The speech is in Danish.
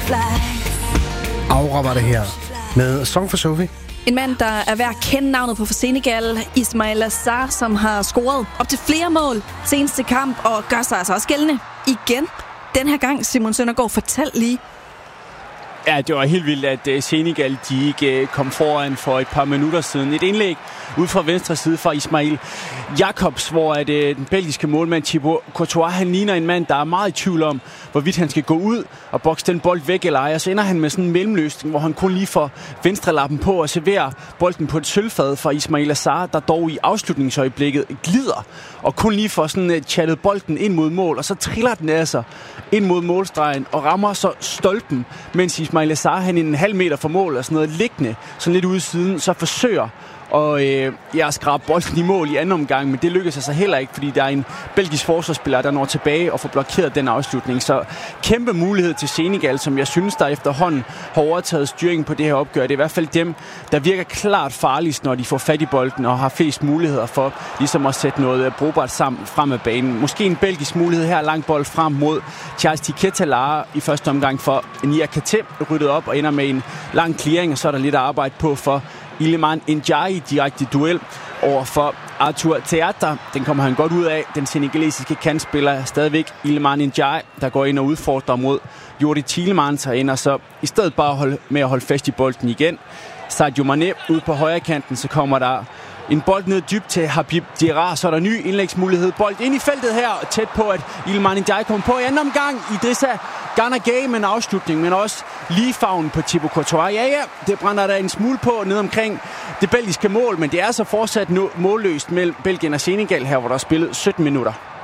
Aura var det her med Song for Sophie. En mand, der er værd at kende navnet på for Senegal, Ismaïla Sarr, som har scoret op til flere mål seneste kamp og gør sig altså også gældende igen. Den her gang, Simon Søndergaard, fortæl lige. Ja, det var helt vildt, at Senegal de ikke kom foran for et par minutter siden. Et indlæg ud fra venstre side fra Ismail Jakobs, hvor den belgiske målmand Thibaut Courtois, han ligner en mand, der er meget i tvivl om, hvorvidt han skal gå ud og bokse den bold væk eller ej. Og så ender han med sådan en mellemløsning, hvor han kun lige får venstrelappen på og serverer bolden på et sølvfad fra Ismaïla Sarr, der dog i afslutningsøjeblikket glider og kun lige får sådan chattet bolden ind mod mål, og så triller den altså ind mod målstregen og rammer så stolpen, mens Ismaïla Sarr, han en halv meter fra mål og sådan noget liggende, sådan lidt ude i siden, så forsøger og jeg skraber bolden i mål i anden omgang, men det lykkedes altså heller ikke, fordi der er en belgisk forsvarsspiller, der når tilbage og får blokeret den afslutning. Så kæmpe mulighed til Senegal, som jeg synes, der efterhånden har overtaget styringen på det her opgør. Det er i hvert fald dem, der virker klart farligst, når de får fat i bolden og har flest muligheder for ligesom at sætte noget brugbart sammen frem af banen. Måske en belgisk mulighed her, lang bold frem mod Charles Tiketalara i første omgang for Nia Kate, ryddet op og ender med en lang clearing, og så er der lidt at arbejde på for Iliman Ndiaye, direkte duel over for Arthur Theater. Den kommer han godt ud af. Den senegalesiske kantspiller er stadigvæk Iliman Ndiaye, der går ind og udfordrer mod Jordi Tielemans og ender så i stedet bare med at holde fast i bolden igen. Sadio Mané ude på højre kanten, så kommer der en bold ned dybt til Habib Diarra, så er der ny indlægsmulighed. Bold ind i feltet her, tæt på at Iliman Ndiaye kommer på i anden omgang. Idrissa Gana Gueye med en afslutning, men også lige favnen på Thibaut Courtois. Ja, det brænder der en smule på ned omkring det belgiske mål, men det er så fortsat målløst mellem Belgien og Senegal her, hvor der er spillet 17 minutter.